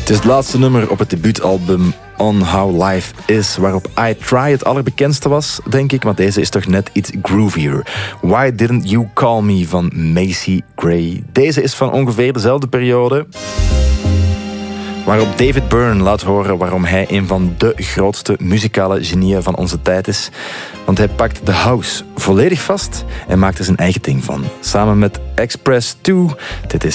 Het is het laatste nummer op het debuutalbum On How Life Is, waarop I Try het allerbekendste was, denk ik, maar deze is toch net iets groovier. Why Didn't You Call Me van Macy Gray. Deze is van ongeveer dezelfde periode, waarop David Byrne laat horen waarom hij een van de grootste muzikale genieën van onze tijd is. Want hij pakt de house volledig vast en maakt er zijn eigen ding van. Samen met Express 2, dit is